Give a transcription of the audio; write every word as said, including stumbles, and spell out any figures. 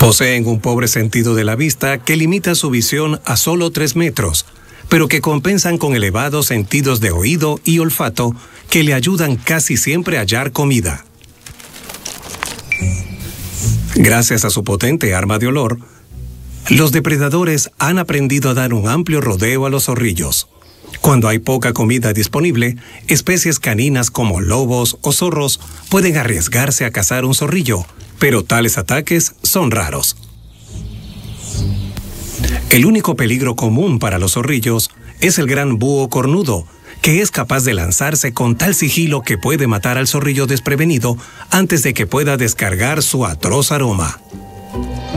Poseen un pobre sentido de la vista que limita su visión a solo tres metros, pero que compensan con elevados sentidos de oído y olfato que le ayudan casi siempre a hallar comida. Gracias a su potente arma de olor, los depredadores han aprendido a dar un amplio rodeo a los zorrillos. Cuando hay poca comida disponible, especies caninas como lobos o zorros pueden arriesgarse a cazar un zorrillo, pero tales ataques son raros. El único peligro común para los zorrillos es el gran búho cornudo, que es capaz de lanzarse con tal sigilo que puede matar al zorrillo desprevenido antes de que pueda descargar su atroz aroma.